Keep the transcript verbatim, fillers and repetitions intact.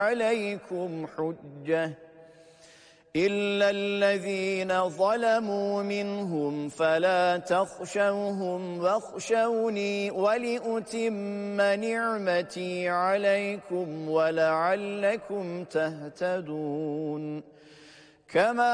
عليكم حجة إلا الذين ظلموا منهم فلا تخشوهم واخشوني ولأتم نعمتي عليكم ولعلكم تهتدون كما